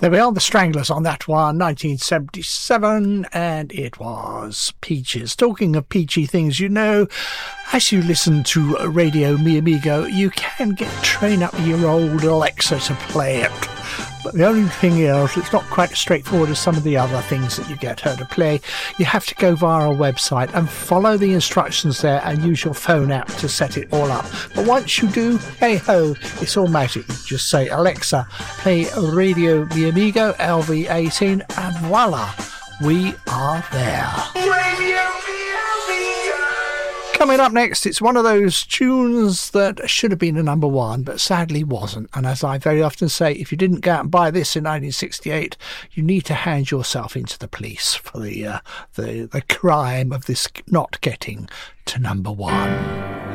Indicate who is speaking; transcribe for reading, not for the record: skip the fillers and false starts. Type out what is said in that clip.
Speaker 1: There we are, the Stranglers on that one, 1977, and it was Peaches. Talking of peachy things, you know, as you listen to Radio Mi Amigo, you can train up your old Alexa to play it. But the only thing is, it's not quite as straightforward as some of the other things that you get her to play. You have to go via our website and follow the instructions there and use your phone app to set it all up. But once you do, hey ho, it's all magic. You just say, Alexa, play Radio Mi Amigo LV18, and voila, we are there. Radio Mi Amigo. Coming up next, it's one of those tunes that should have been a number one, but sadly wasn't. And as I very often say, if you didn't go out and buy this in 1968, you need to hand yourself into the police for the crime of this not getting to number one.